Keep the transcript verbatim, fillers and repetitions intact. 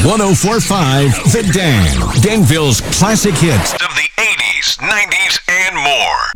one oh four point five The Dan. Danville's classic hits of the eighties, nineties, and more.